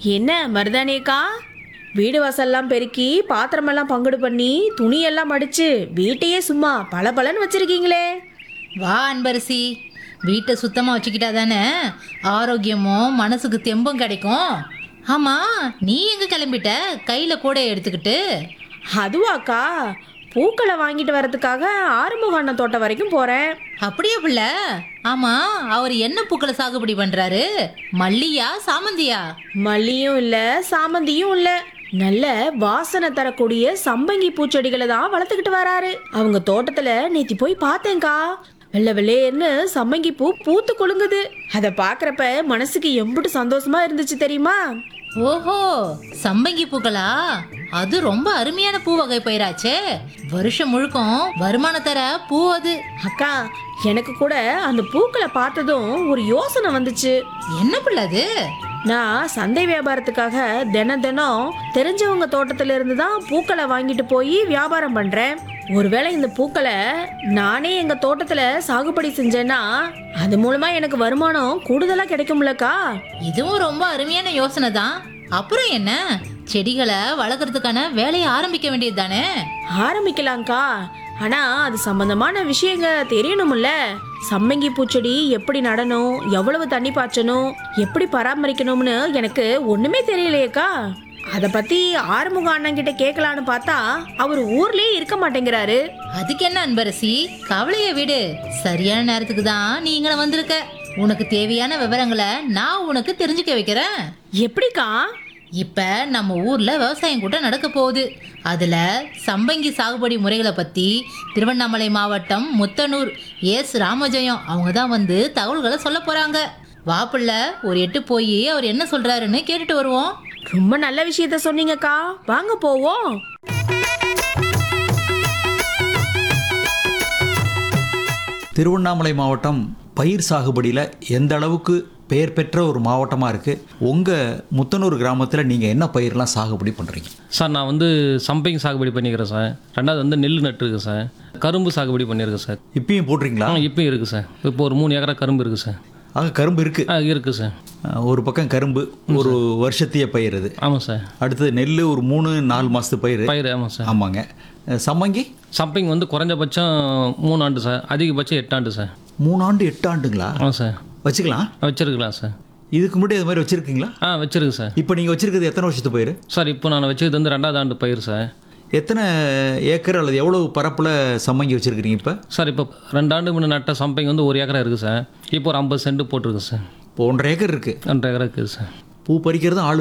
என்ன மருதானேக்கா, வீடு வாசல்லாம் பெருக்கி பாத்திரமெல்லாம் பங்குடு பண்ணி துணியெல்லாம் மடிச்சு வீட்டையே சும்மா பளபளன்னு வச்சிருக்கீங்களே. வா அன்பரசி, வீட்டை சுத்தமாக வச்சுக்கிட்டா தானே ஆரோக்கியமும் மனசுக்கு தெம்பும் கிடைக்கும். ஆமாம், நீ எங்கே கிளம்பிட்ட கையில் கூடையை எடுத்துக்கிட்டு? அதுவாக்கா, பூக்களை வாங்கிட்டு வரதுக்காக ஆறுமுக அண்ணன் தோட்டம் வரைக்கும் போறேன். அப்படியே புள்ள? ஆமாம், அவர் என்ன பூக்களை சாகுபடி பண்ணுறாரு? மல்லியா சாமந்தியா? மல்லியும் இல்ல சாமந்தியும் இல்ல, நல்ல வாசனை தரக்கூடிய சம்பங்கி பூச்செடிகளை தான் வளர்த்துக்கிட்டு வராரு. அவங்க தோட்டத்துல நேத்தி போய் பார்த்தேன்க்கா. வெள்ளை வெள்ளேன்னு சம்பங்கி பூ பூத்து குலுங்குது. அதை பாக்குறப்ப மனசுக்கு எம்பிட்டு சந்தோஷமா இருந்துச்சு தெரியுமா? ஓஹோ, சம்பங்கி பூக்களா? அது ரொம்ப அருமையான பூ வகை பயிராச்சே. வருஷம் முழுக்கும் வருமானம் தர பூ அது. அக்கா, எனக்கு கூட அந்த பூக்களை பார்த்ததும் ஒரு யோசனை வந்துச்சு. என்ன பிள்ளை அது? நான் சந்தை வியாபாரத்துக்காக தினம் தினம் தெரிஞ்சவங்க தோட்டத்துல இருந்து தான் பூக்களை வாங்கிட்டு போய் வியாபாரம் பண்றேன். ஒருவேளை இந்த பூக்களை நானே எங்க தோட்டத்துல சாகுபடி செஞ்சேன்னா அது மூலமா எனக்கு வருமானம் கூடுதலா கிடைக்கும்லக்கா. இதுவும் ரொம்ப அருமையான யோசனை தான். அப்புறம் என்ன, செடிகளை வளர்க்கறதுக்கான வேலையை ஆரம்பிக்க வேண்டியது தானே? ஆரம்பிக்கலாம்க்கா, ஆனா அது சம்பந்தமான விஷயங்க தெரியணும்ல. சம்மங்கி பூச்செடி எப்படி நடணும், எவ்வளவு தண்ணி பாய்ச்சணும், எப்படி பராமரிக்கணும்னு எனக்கு ஒண்ணுமே தெரியலையேக்கா. அத பத்தி ஆறுமுக அண்ணன் கிட்ட கேட்கலான்னு பார்த்தா அவர் ஊர்லயே இருக்க மாட்டேங்கிறாரு. அதுக்கு என்ன அன்பரசி, கவலையை விடு. சரியான நேரத்துக்கு தான் நீ இங்க வந்திருக்க. உனக்கு தேவையான விவரங்களை நான் உனக்கு தெரிஞ்சுக்க வைக்கிறேன். எப்படிக்கா? இப்ப நம்ம ஊர்ல விவசாயம் கூட்டம் நடக்க போகுது. அதுல சம்பங்கி சாகுபடி முறைகளை பத்தி திருவண்ணாமலை மாவட்டம் முத்தனூர் எஸ் ராமஜெயம் அவங்க தான் வந்து தகவல்களை சொல்ல போறாங்க. வாப்புள்ள ஒரு எட்டு போய் அவர் என்ன சொல்றாருன்னு கேட்டுட்டு வருவோம். ரொம்ப நல்ல விஷயத்த சொன்னீங்கக்கா, வாங்க போவோம். திருவண்ணாமலை மாவட்டம் பயிர் சாகுபடியில் எந்த அளவுக்கு பெயர் பெற்ற ஒரு மாவட்டமாக இருக்குது. உங்கள் முத்தனூர் கிராமத்தில் நீங்கள் என்ன பயிரெலாம் சாகுபடி பண்ணுறீங்க? சார் நான் வந்து சம்பங்கி சாகுபடி பண்ணிக்கிறேன் சார். ரெண்டாவது வந்து நெல் நட்டுருக்கு சார். கரும்பு சாகுபடி பண்ணியிருக்கேன் சார். இப்பயும் போடுறீங்களா? இப்பயும் இருக்குது சார். இப்போ ஒரு 3 ஏக்கரா கரும்பு இருக்குது சார். ஆக கரும்பு இருக்குது. இருக்குது சார். ஒரு பக்கம் கரும்பு ஒரு வருஷத்தைய பயிர் அது. ஆமாம் சார். அடுத்தது நெல் ஒரு 3-4 மாதத்து பயிர். ஆமாம் சார். ஆமாங்க. சம்பங்கி சம்பங்கி வந்து குறைஞ்சபட்சம் 3 ஆண்டு சார், அதிகபட்சம் 8 ஆண்டு சார். 3 ஆண்டு 8 ஆண்டுங்களா? ஆமாம் சார். வச்சுக்கலாம். வச்சிருக்கலாம் சார். இதுக்கு முன்னாடி அது மாதிரி வச்சுருக்கீங்களா? வச்சிருக்கு சார். இப்போ நீங்கள் வச்சுருக்கிறது எத்தனை வருஷத்து பயிர் சார்? இப்போ நான் வச்சது வந்து 2வது ஆண்டு பயிர் சார். எத்தனை ஏக்கர் அல்லது எவ்வளவு பரப்பில் சம்பங்கி வச்சுருக்கிறீங்க இப்போ? சார் இப்போ 2 ஆண்டு முன்ன நட்ட சம்பங்கி வந்து 1 ஏக்கரா இருக்குது சார். இப்போ ஒரு 50 சென்ட் போட்டிருக்கு சார். இப்போ 1.5 ஏக்கர் இருக்குது. 2 ஏக்கரா இருக்குது சார். பூ பறிக்கிறதும் ஆள்